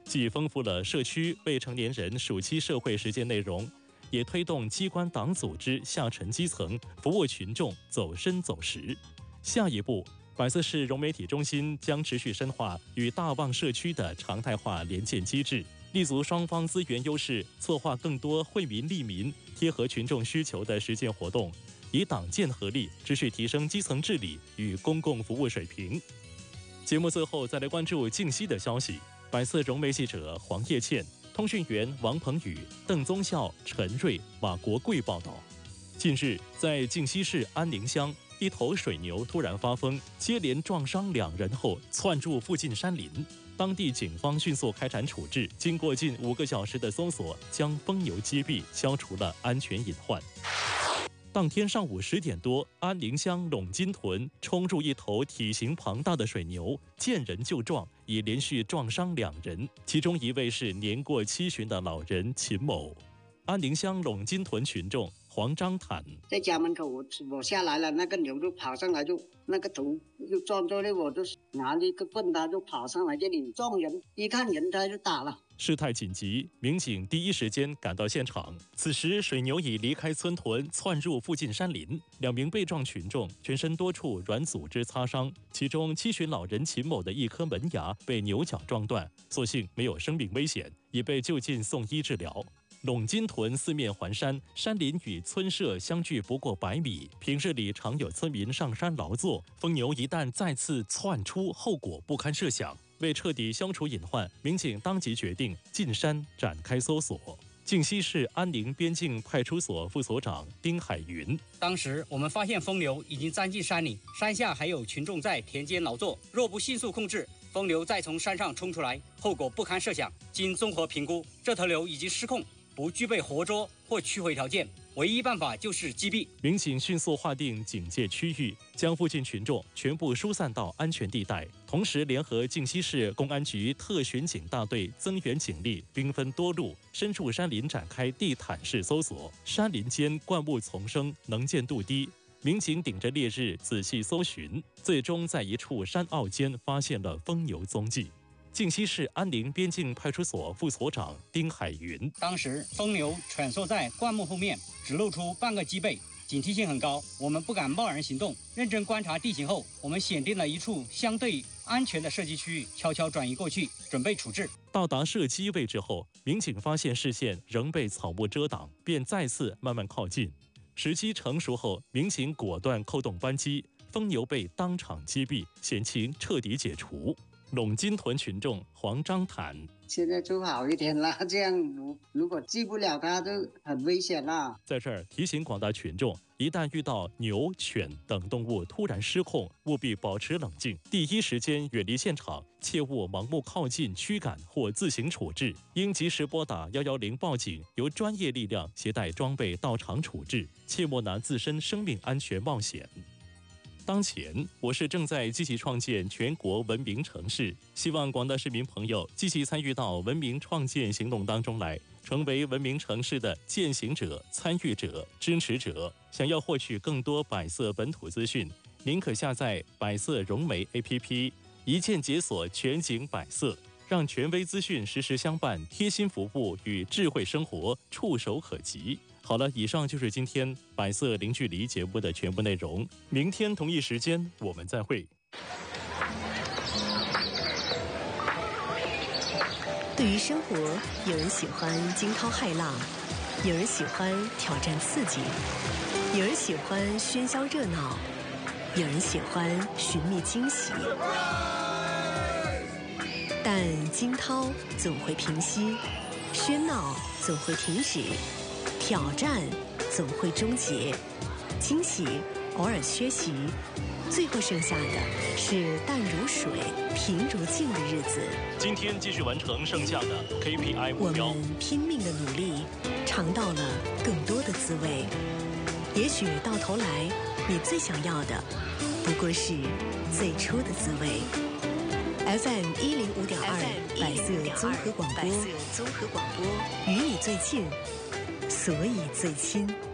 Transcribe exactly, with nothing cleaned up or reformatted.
既丰富了社区未成年人暑期社会实践内容，也推动机关党组织下沉基层服务群众走深走实。下一步，百色市融媒体中心将持续深化与大旺社区的常态化联建机制，立足双方资源优势，策划更多惠民利民、贴合群众需求的实践活动，以党建合力，持续提升基层治理与公共服务水平。节目最后再来关注靖西的消息。百色融媒记者黄叶倩、通讯员王鹏宇、邓宗孝、陈瑞、马国贵报道。近日，在靖西市安宁乡，一头水牛突然发疯，接连撞伤两人后窜入附近山林。当地警方迅速开展处置，经过近五个小时的搜索，将疯牛击毙，消除了安全隐患。当天上午十点多，安宁乡陇金屯冲入一头体型庞大的水牛，见人就撞，已连续撞伤两人，其中一位是年过七旬的老人秦某。安宁乡陇金屯群众黄章坦在家门口，我我下来了，那个牛就跑上来，就那个头就撞到了，我就拿了一个棍，他就跑上来这里撞人，一看人他就打了。 事态紧急，民警第一时间赶到现场。此时，水牛已离开村屯，窜入附近山林。两名被撞群众全身多处软组织擦伤，其中七旬老人秦某的一颗门牙被牛角撞断，所幸没有生命危险，已被就近送医治疗。陇金屯四面环山，山林与村舍相距不过百米，平日里常有村民上山劳作，疯牛一旦再次窜出，后果不堪设想。为彻底消除隐患，民警当即决定进山展开搜索。靖西市安宁边境派出所副所长丁海云： 当时我们发现疯牛已经钻进山里，山下还有群众在田间劳作，若不迅速控制，疯牛再从山上冲出来，后果不堪设想。经综合评估，这头牛已经失控，不具备活捉或驱回条件，唯一办法就是击毙。 民警迅速划定警戒区域，将附近群众全部疏散到安全地带，同时联合靖西市公安局特巡警大队增援警力，兵分多路，深入山林展开地毯式搜索。山林间灌木丛生，能见度低，民警顶着烈日仔细搜寻，最终在一处山坳间发现了疯牛踪迹。靖西市安宁边境派出所副所长丁海云： 当时疯牛蜷缩在灌木后面，只露出半个脊背，警惕性很高，我们不敢贸然行动。认真观察地形后，我们选定了一处相对安全的射击区域，悄悄转移过去，准备处置。 到达射击位置后，民警发现视线仍被草木遮挡，便再次慢慢靠近。时机成熟后，民警果断扣动扳机，疯牛被当场击毙，险情彻底解除。陇金屯群众黄章坦： 现在就好一点了，这样如如果击不了他就很危险了。 在这儿提醒广大群众，一旦遇到牛、犬等动物突然失控，务必保持冷静，第一时间远离现场，切勿盲目靠近、驱赶或自行处置，应及时拨打一一零报警，由专业力量携带装备到场处置，切莫拿自身生命安全冒险。当前，我市正在积极创建全国文明城市，希望广大市民朋友积极参与到文明创建行动当中来，成为文明城市的践行者、参与者、支持者。想要获取更多百色本土资讯，您可下载百色融媒 A P P， 一键解锁全景百色，让权威资讯实时相伴，贴心服务与智慧生活触手可及。好了，以上就是今天百色零距离节目的全部内容。明天同一时间我们再会。 对于生活，有人喜欢惊涛骇浪，有人喜欢挑战刺激，有人喜欢喧嚣热闹，有人喜欢寻觅惊喜。但惊涛总会平息，喧闹总会停止，挑战总会终结，惊喜偶尔缺席，最后剩下的是淡如水、平如镜的日子。 今天继续完成剩下的 K P I 目标。 我们拼命的努力，尝到了更多的滋味。也许到头来，你最想要的不过是最初的滋味。F M 一零五点二，百色综合广播，综合广播与你最近，所以最亲。